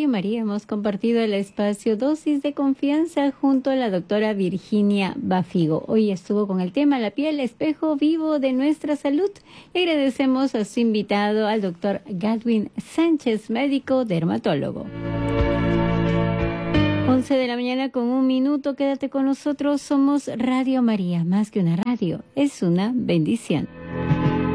Radio María hemos compartido el espacio Dosis de Confianza junto a la doctora Virginia Bafigo. Hoy estuvo con el tema La piel, espejo vivo de nuestra salud. Y agradecemos a su invitado, al doctor Gadwin Sánchez, médico dermatólogo. 11 de la mañana con 1 minuto. Quédate con nosotros. Somos Radio María, más que una radio, es una bendición.